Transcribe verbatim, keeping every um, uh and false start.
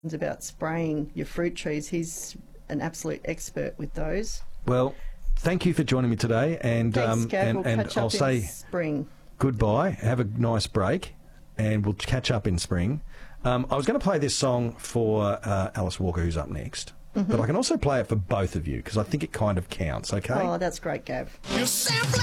about spraying your fruit trees. He's an absolute expert with those. Well, thank you for joining me today, and Thanks, um, Gav. and, We'll and catch I'll up in say spring. goodbye. Have a nice break, and we'll catch up in spring. Um, I was going to play this song for uh, Alice Walker, who's up next, mm-hmm. but I can also play it for both of you because I think it kind of counts. Okay. Oh, that's great, Gav.